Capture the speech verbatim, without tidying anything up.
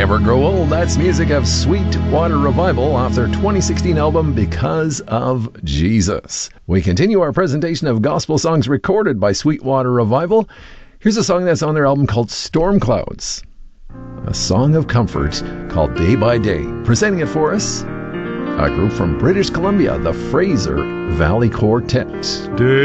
Never Grow Old. That's music of Sweetwater Revival off their twenty sixteen album Because of Jesus. We continue our presentation of gospel songs recorded by Sweetwater Revival. Here's a song that's on their album called Storm Clouds, a song of comfort called Day by Day. Presenting it for us, a group from British Columbia, the Fraser Valley Quartet. Day